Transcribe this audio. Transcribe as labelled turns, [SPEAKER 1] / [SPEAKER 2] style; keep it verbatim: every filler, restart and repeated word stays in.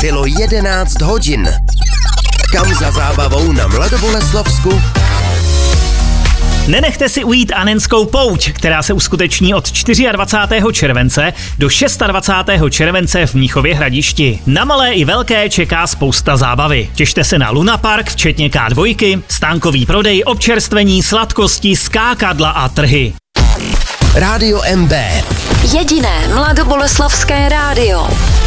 [SPEAKER 1] Bylo jedenáct hodin. Kam za zábavou na Mladoboleslavsku?
[SPEAKER 2] Nenechte si ujít Anenskou pouť, která se uskuteční od dvacátého čtvrtého července do dvacátého šestého července v Mnichově Hradišti. Na malé i velké čeká spousta zábavy. Těšte se na Luna Park, včetně ká dva, stánkový prodej, občerstvení, sladkosti, skákadla a trhy.
[SPEAKER 1] Rádio M B.
[SPEAKER 3] Jediné mladoboleslavské rádio.